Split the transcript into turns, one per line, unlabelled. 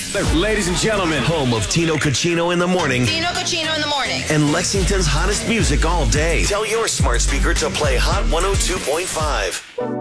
Ladies and gentlemen,
home of Tino Cucino in the morning
Tino Cucino in the morning.
and Lexington's hottest music all day. Tell your smart speaker to play Hot 102.5.